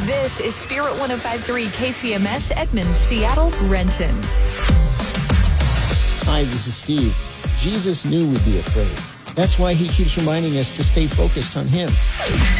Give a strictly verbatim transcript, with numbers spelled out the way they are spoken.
This is Spirit one oh five point three K C M S Edmond, Seattle, Renton. Hi, this is Steve. Jesus knew we'd be afraid. That's why he keeps reminding us to stay focused on him.